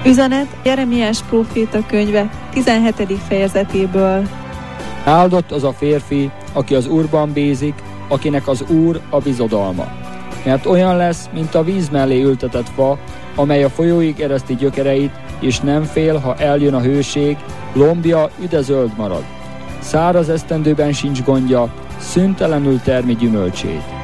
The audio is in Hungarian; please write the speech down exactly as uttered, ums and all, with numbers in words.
Üzenet Jeremiás próféta könyve tizenhetedik fejezetéből. Áldott az a férfi, aki az Úrban bízik, akinek az Úr a bizodalma. Mert olyan lesz, mint a víz mellé ültetett fa, amely a folyóig ereszti gyökereit, és nem fél, ha eljön a hőség, lombja üdezöld marad. Száraz esztendőben sincs gondja, szüntelenül termi gyümölcsét.